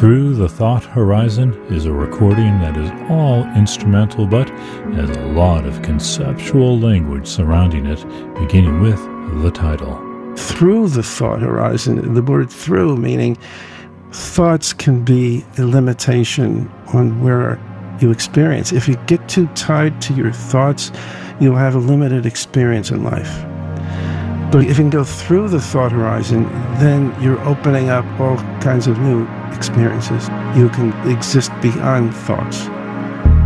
Through the Thought Horizon is a recording that is all instrumental but has a lot of conceptual language surrounding it, beginning with the title. Through the thought horizon, the word through meaning thoughts can be a limitation on where you experience. If you get too tied to your thoughts, you'll have a limited experience in life. But if you can go through the thought horizon, then you're opening up all kinds of new experiences. You can exist beyond thoughts.